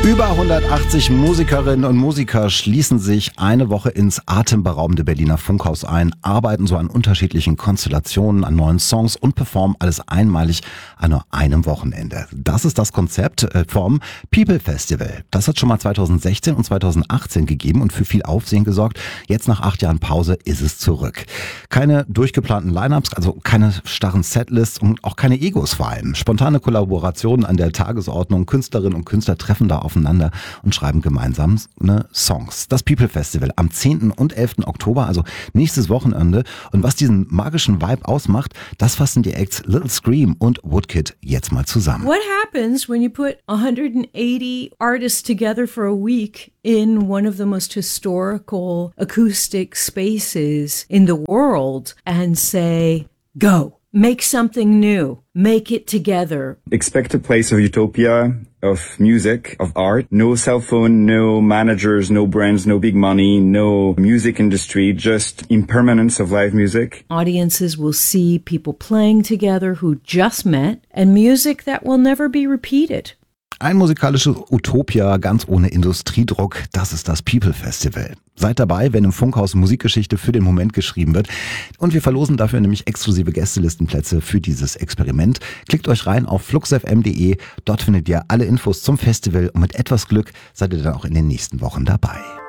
Über 180 Musikerinnen und Musiker schließen sich eine Woche ins atemberaubende Berliner Funkhaus ein, arbeiten so an unterschiedlichen Konstellationen, an neuen Songs und performen alles einmalig an nur einem Wochenende. Das ist das Konzept vom People Festival. Das hat schon mal 2016 und 2018 gegeben und für viel Aufsehen gesorgt. Jetzt nach 8 Jahren Pause ist es zurück. Keine durchgeplanten Lineups, also keine starren Setlists und auch keine Egos vor allem. Spontane Kollaborationen an der Tagesordnung. Künstlerinnen und Künstler treffen da aufeinander und schreiben gemeinsam Songs. Das People Festival am 10. und 11. Oktober, also nächstes Wochenende. Und was diesen magischen Vibe ausmacht, das fassen die Acts Little Scream und Woodkid jetzt mal zusammen. What happens when you put 180 artists together for a week in one of the most historical acoustic spaces in the world and say, go? Make something new. Make it together. Expect a place of utopia, of music, of art. No cell phone, no managers, no brands, no big money, no music industry, just impermanence of live music. Audiences will see people playing together who just met and music that will never be repeated. Ein musikalisches Utopia, ganz ohne Industriedruck, das ist das People Festival. Seid dabei, wenn im Funkhaus Musikgeschichte für den Moment geschrieben wird. Und wir verlosen dafür nämlich exklusive Gästelistenplätze für dieses Experiment. Klickt euch rein auf fluxfm.de, dort findet ihr alle Infos zum Festival und mit etwas Glück seid ihr dann auch in den nächsten Wochen dabei.